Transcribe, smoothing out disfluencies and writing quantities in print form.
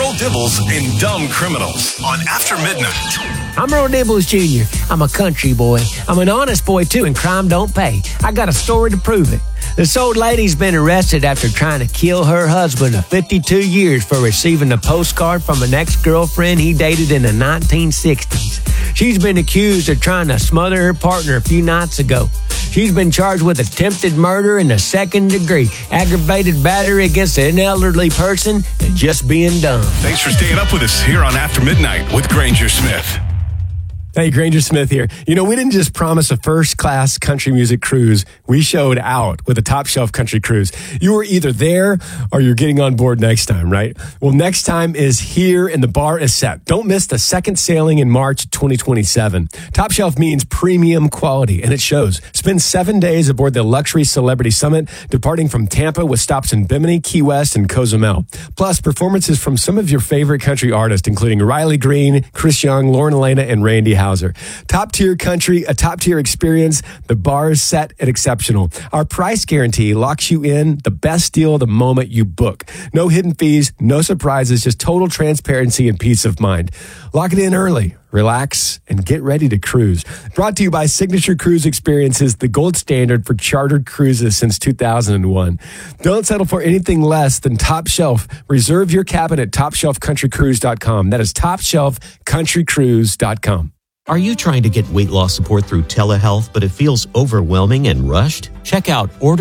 Earl Dibbles and Dumb Criminals on After Midnight. I'm Earl Dibbles Jr. I'm a country boy. I'm an honest boy, too, and crime don't pay. I got a story to prove it. This old lady's been arrested after trying to kill her husband of 52 years for receiving a postcard from an ex-girlfriend he dated in the 1960s. She's been accused of trying to smother her partner a few nights ago. She's been charged with attempted murder in the second degree, aggravated battery against an elderly person, and just being dumb. Thanks for staying up with us here on After Midnight with Granger Smith. Hey, Granger Smith here. You know, we didn't just promise a first-class country music cruise. We showed out with a top-shelf country cruise. You were either there or you're getting on board next time, right? Well, next time is here and the bar is set. Don't miss the second sailing in March 2027. Top Shelf means premium quality, and it shows. Spend 7 days aboard the Luxury Celebrity Summit, departing from Tampa with stops in Bimini, Key West, and Cozumel. Plus, performances from some of your favorite country artists, including Riley Green, Chris Young, Lauren Elena, and Randy Houser. Top tier country, a top tier experience. The bar is set and exceptional. Our price guarantee locks you in the best deal the moment you book. No hidden fees, no surprises, just total transparency and peace of mind. Lock it in early. Relax and get ready to cruise. Brought to you by Signature Cruise Experiences, the gold standard for chartered cruises since 2001. Don't settle for anything less than Top Shelf. Reserve your cabin at TopShelfCountryCruise.com. That is TopShelfCountryCruise.com. Are you trying to get weight loss support through telehealth, but it feels overwhelming and rushed? Check out Order